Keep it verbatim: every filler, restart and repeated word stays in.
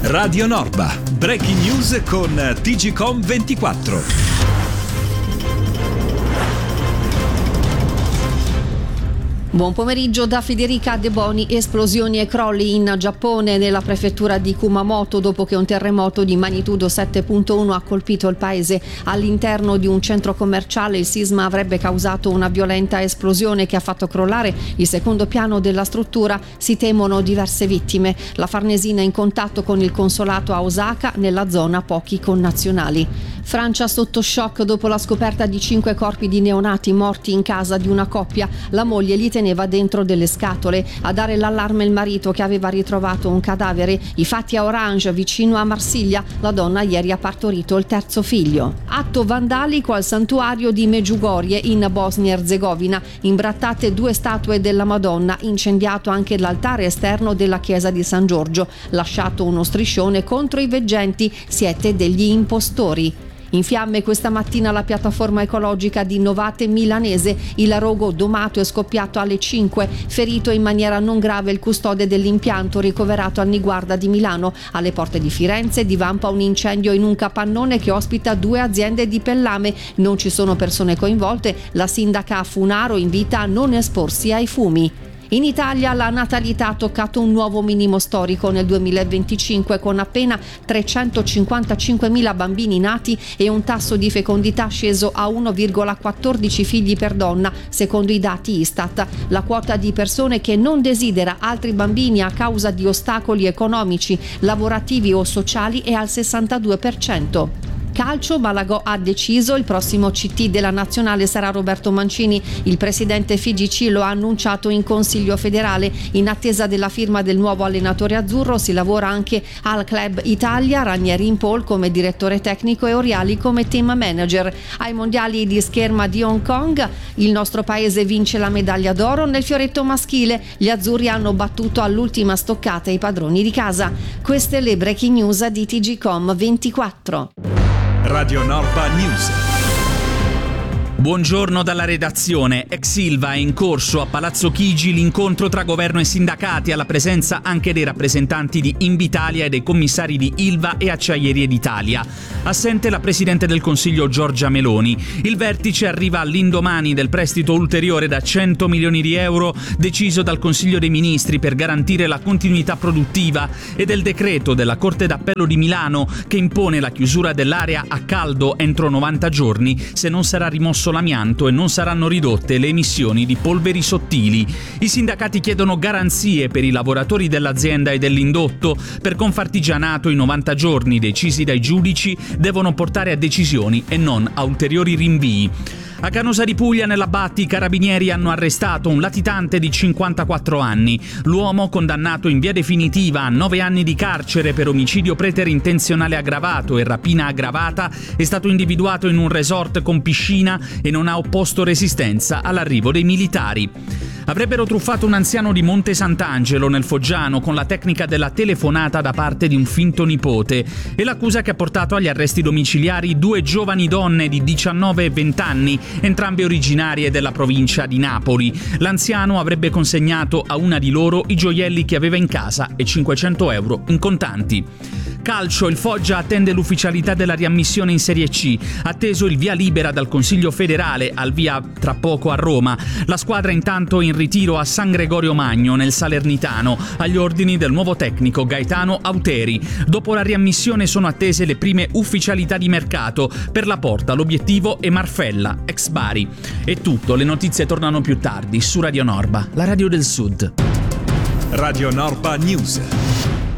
Radio Norba, breaking news con T G Com ventiquattro. Buon pomeriggio da Federica De Boni. Esplosioni e crolli in Giappone nella prefettura di Kumamoto dopo che un terremoto di magnitudo sette virgola uno ha colpito il paese. All'interno di un centro commerciale il sisma avrebbe causato una violenta esplosione che ha fatto crollare il secondo piano della struttura. Si temono diverse vittime. La Farnesina è in contatto con il consolato a Osaka, nella zona pochi connazionali. Francia sotto shock dopo la scoperta di cinque corpi di neonati morti in casa di una coppia. La moglie li teneva dentro delle scatole. A dare l'allarme il marito, che aveva ritrovato un cadavere. I fatti a Orange, vicino a Marsiglia. La donna ieri ha partorito il terzo figlio. Atto vandalico al santuario di Medjugorje in Bosnia-Erzegovina. Imbrattate due statue della Madonna. Incendiato anche l'altare esterno della chiesa di San Giorgio. Lasciato uno striscione contro i veggenti. Siete degli impostori. In fiamme questa mattina la piattaforma ecologica di Novate Milanese. Il rogo domato è scoppiato alle cinque. Ferito in maniera non grave il custode dell'impianto, ricoverato al Niguarda di Milano. Alle porte di Firenze divampa un incendio in un capannone che ospita due aziende di Pellame. Non ci sono persone coinvolte. La sindaca Funaro invita a non esporsi ai fumi. In Italia la natalità ha toccato un nuovo minimo storico nel duemilaventicinque, con appena trecentocinquantacinquemila bambini nati e un tasso di fecondità sceso a uno virgola quattordici figli per donna, secondo i dati Istat. La quota di persone che non desidera altri bambini a causa di ostacoli economici, lavorativi o sociali è al sessantadue per cento. Calcio, Malagò ha deciso, il prossimo C T della nazionale sarà Roberto Mancini. Il presidente F I G C lo ha annunciato in Consiglio federale. In attesa della firma del nuovo allenatore azzurro si lavora anche al Club Italia, Ranieri in pole come direttore tecnico e Oriali come team manager. Ai mondiali di scherma di Hong Kong il nostro paese vince la medaglia d'oro nel fioretto maschile. Gli azzurri hanno battuto all'ultima stoccata i padroni di casa. Queste le breaking news di T G Com ventiquattro. Radio Norba News. Buongiorno dalla redazione. Ex Ilva è in corso a Palazzo Chigi l'incontro tra governo e sindacati, alla presenza anche dei rappresentanti di Invitalia e dei commissari di Ilva e Acciaierie d'Italia. Assente la Presidente del Consiglio Giorgia Meloni. Il vertice arriva all'indomani del prestito ulteriore da cento milioni di euro deciso dal Consiglio dei Ministri per garantire la continuità produttiva e del decreto della Corte d'Appello di Milano che impone la chiusura dell'area a caldo entro novanta giorni se non sarà rimosso l'amianto e non saranno ridotte le emissioni di polveri sottili. I sindacati chiedono garanzie per i lavoratori dell'azienda e dell'indotto. Per Confartigianato i novanta giorni decisi dai giudici devono portare a decisioni e non a ulteriori rinvii. A Canosa di Puglia, nella Batti, i carabinieri hanno arrestato un latitante di cinquantaquattro anni. L'uomo, condannato in via definitiva a nove anni di carcere per omicidio preterintenzionale aggravato e rapina aggravata, è stato individuato in un resort con piscina e non ha opposto resistenza all'arrivo dei militari. Avrebbero truffato un anziano di Monte Sant'Angelo, nel Foggiano, con la tecnica della telefonata da parte di un finto nipote. È l'accusa che ha portato agli arresti domiciliari due giovani donne di diciannove e venti anni, entrambe originarie della provincia di Napoli. L'anziano avrebbe consegnato a una di loro i gioielli che aveva in casa e cinquecento euro in contanti. Calcio, il Foggia attende l'ufficialità della riammissione in Serie C, atteso il via libera dal Consiglio federale, al via tra poco a Roma. La squadra intanto in ritiro a San Gregorio Magno, nel Salernitano, agli ordini del nuovo tecnico Gaetano Auteri. Dopo la riammissione sono attese le prime ufficialità di mercato. Per la Porta l'obiettivo è Marfella, ex Bari. È tutto, le notizie tornano più tardi su Radio Norba, la radio del Sud. Radio Norba News.